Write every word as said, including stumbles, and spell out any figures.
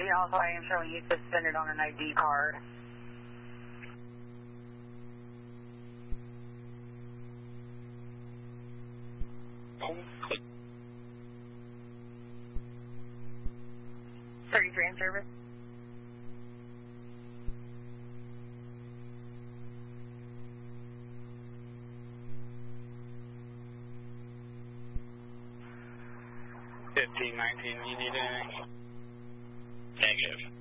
also I am showing you suspended on an I D card. thirty-three in service. fifteen nineteen, you need anything? Negative.